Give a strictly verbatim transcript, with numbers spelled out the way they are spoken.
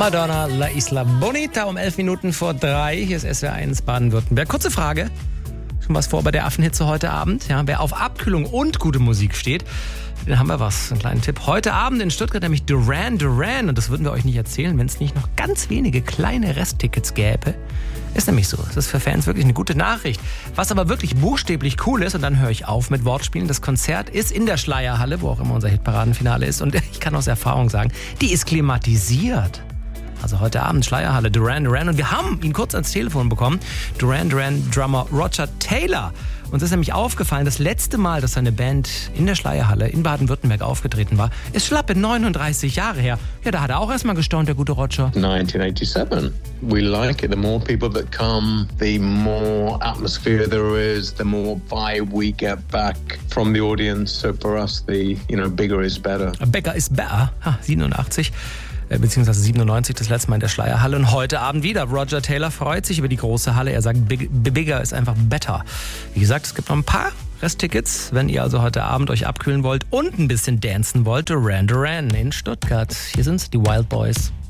Madonna, La Isla Bonita um elf Minuten vor drei. Hier ist S W R eins Baden-Württemberg. Kurze Frage. Schon was vor bei der Affenhitze heute Abend? Ja, wer auf Abkühlung und gute Musik steht, dann haben wir was. Einen kleinen Tipp. Heute Abend in Stuttgart nämlich Duran Duran. Und das würden wir euch nicht erzählen, wenn es nicht noch ganz wenige kleine Resttickets gäbe. Ist nämlich so. Das ist für Fans wirklich eine gute Nachricht. Was aber wirklich buchstäblich cool ist, und dann höre ich auf mit Wortspielen, das Konzert ist in der Schleierhalle, wo auch immer unser Hitparadenfinale ist. Und ich kann aus Erfahrung sagen, die ist klimatisiert. Also heute Abend Schleierhalle, Duran Duran. Und wir haben ihn kurz ans Telefon bekommen. Duran Duran Drummer Roger Taylor. Uns ist nämlich aufgefallen, das letzte Mal, dass seine Band in der Schleierhalle in Baden-Württemberg aufgetreten war, ist schlappe neununddreißig Jahre her. Ja, da hat er auch erstmal gestaunt, der gute Roger. nineteen eighty-seven. We like it. The more people that come, the more atmosphere there is, the more vibe we get back from the audience. So for us, the, you know, bigger is better. Bigger is better. Ha, siebenundachtzig. Beziehungsweise siebenundneunzig, das letzte Mal in der Schleierhalle. Und heute Abend wieder. Roger Taylor freut sich über die große Halle. Er sagt, big, bigger ist einfach better. Wie gesagt, es gibt noch ein paar Resttickets, wenn ihr also heute Abend euch abkühlen wollt und ein bisschen dancen wollt. Duran Duran in Stuttgart. Hier sind's, die Wild Boys.